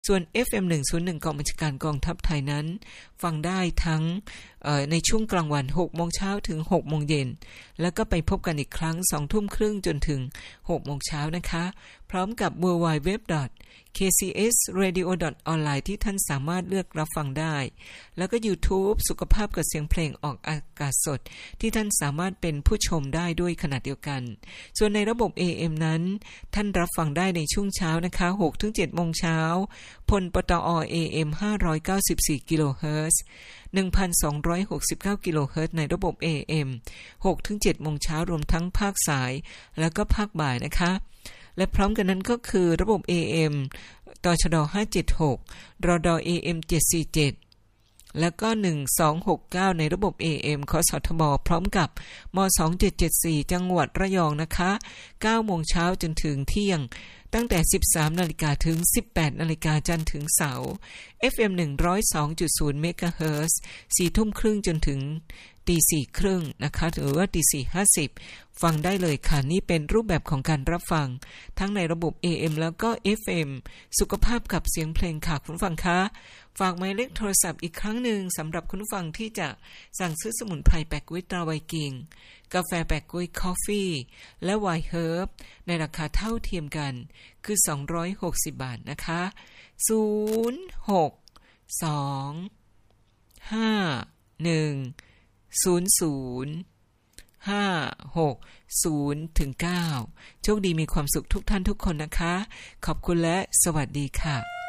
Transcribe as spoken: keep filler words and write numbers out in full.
ส่วน เอฟ เอ็ม หนึ่งศูนย์หนึ่ง กองบัญชาการกองทัพไทยนั้นฟังได้ทั้งในช่วงกลางวัน หกโมงเช้าถึง หกโมงเย็นแล้วก็ไปพบกันอีกครั้ง สองทุ่มครึ่งจนถึง หกโมงเช้านะคะพร้อมกับ ดับเบิลยู ดับเบิลยู ดับเบิลยู ดอท เค ซี เอส เรดิโอ ดอท ออนไลน์ ที่ท่านสามารถเลือกรับฟังได้แล้วก็ YouTube สุขภาพกับเสียงเพลงออกอากาศสดที่ท่านสามารถเป็นผู้ชมได้ด้วยขณะเดียวกันส่วนในระบบ เอ เอ็ม นั้นท่านรับฟังได้ในช่วงเช้านะคะ หกถึงเจ็ดโมงเช้าพลปตอ เอ เอ็ม ห้าร้อยเก้าสิบสี่ กิโลเฮิรตซ์ หนึ่งพันสองร้อยหกสิบเก้า กิโลเฮิรตซ์ในระบบ เอ เอ็ม หกถึงเจ็ดโมงเช้ารวมทั้งภาคสายแล้วก็ภาคบ่ายนะคะและพร้อมกันนั้นก็คือระบบ เอ เอ็ม ตชดห้าเจ็ดหกรด เอ เอ็ม เจ็ดสี่เจ็ดแล้วก็หนึ่งสองหกเก้าในระบบ เอ เอ็ม คสทบพร้อมกับมสองเจ็ดเจ็ดสี่จังหวัดระยองนะคะเก้าโมงเช้าจนถึงเที่ยงตั้งแต่ สิบสามนาฬิกา ถึง สิบแปดนาฬิกาจันทร์ถึงเสาร์ เอฟ เอ็ม หนึ่งศูนย์สองจุดศูนย์ เมกะเฮิรตซ์ สี่ทุ่มครึ่งจนถึงตีสี่ครึ่งนะคะหรือว่าตีสี่ห้าสิบฟังได้เลยค่ะนี่เป็นรูปแบบของการรับฟังทั้งในระบบ เอ เอ็ม แล้วก็ เอฟ เอ็ม สุขภาพกับเสียงเพลงค่ะคุณผู้ฟังคะฝากหมายเลขโทรศัพท์อีกครั้งหนึ่งสำหรับคุณผู้ฟังที่จะสั่งซื้อสมุนไพรแปะกุ้ยตราไวกิ้งกาแฟแปะกุ้ยคอฟฟี่และไวน์เฮิร์บในราคาเท่าเทียมกันคือสองร้อยหกสิบบาทนะคะศูนย์ หก สอง ห้า หนึ่ง ศูนย์ ศูนย์ ห้า หก ศูนย์ถึงเก้าโชคดีมีความสุขทุกท่านทุกคนนะคะขอบคุณและสวัสดีค่ะ